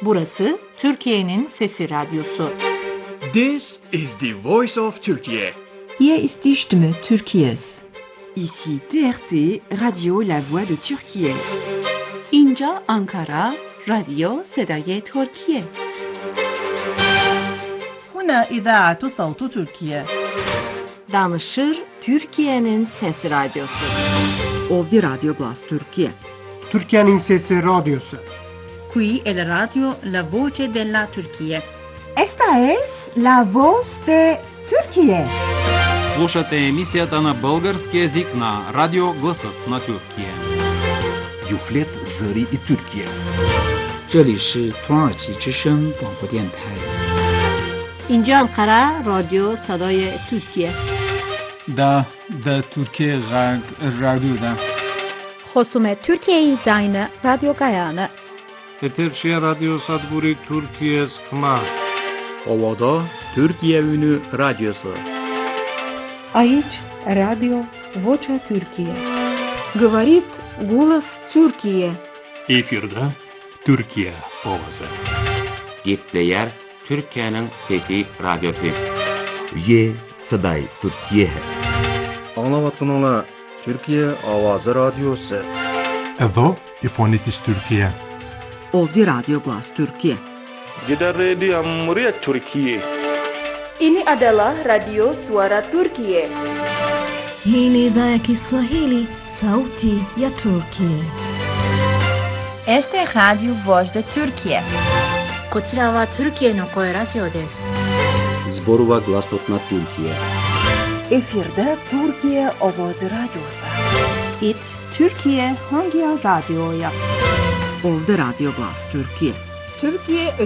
Burası Türkiye'nin Sesi Radyosu. This is the voice of Turkey. Hier ist die Stimme Türkiye's. Ici TRT, Radio La Voix de Türkiye. اینجا آنکارا، رادیو صدای ترکیه. هنا إذاعة صوت تركيا. Danışır Türkiye'nin Sesi Radyosu. Ovdje Radio Glas Türkiye. Türkiye'nin Sesi Radyosu. Qui è la radio La Voce della Turchia. Esta es la voz de Türkiye. Слушате емисията на български език на Радио Гласът на Türkiye. Юфлет Зари и Türkiye. 这里是土耳其之声广播电台。 اینجا انقره رادیو صدای ترکیه. دا Türkiye رادیو خصوم ترکیه زاین رادیو گایانه. Eterşehir Radyo Sadburi Türkiye Skma. Ovada Türkiye Ünü Radyosu. Aici Radio Vocea Türkiye. Говорит голос Türkiye. Efirde Türkiye ovası. Gepleyer Türkiye'nin Fethi Radyosu. Ye Saday Türkiye. Anlavatkanlar Türkiye Avazı Radyosu. Evo İfonitis Türkiye. Ovdje Radio Glas Türkiye. Gider Radio Muryat Türkiye. Ini adalah Radio Suara Turkiye. Hii ni idhaa ya Kiswahili, sauti ya Turkiye. Este es Radio Voz de Turkiye. こちらはトルキエの声ラジオです。 Zborova Glasot na Türkiye. Efirde Türkiye Ovozi Radyosu. It Türkiye hangi radyoya? Ovdje Radio Glas Türkiye. Türkiye